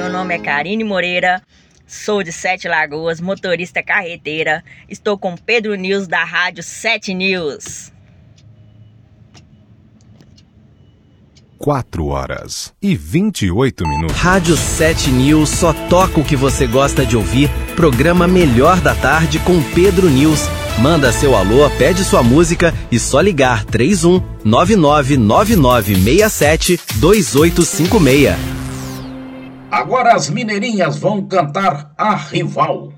meu nome é Karine Moreira, sou de Sete Lagoas, motorista carreteira. Estou com Pedro News da Rádio 7 News. 4h28. Rádio 7 News só toca o que você gosta de ouvir. Programa Melhor da Tarde com Pedro News. Manda seu alô, pede sua música e só ligar 31 999967 2856. Agora as mineirinhas vão cantar A Rival.